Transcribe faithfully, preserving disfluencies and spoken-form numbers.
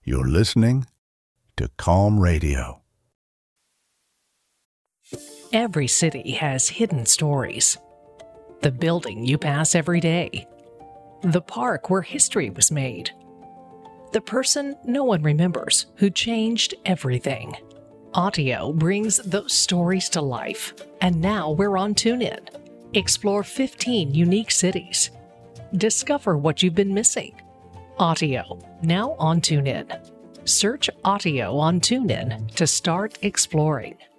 You're listening to Calm Radio. Every city has hidden stories. The building you pass every day. The park where history was made. The person no one remembers who changed everything. Audio brings those stories to life, and now we're on TuneIn. Explore fifteen unique cities. Discover what you've been missing. Audio, now on TuneIn. Search Audio on TuneIn to start exploring.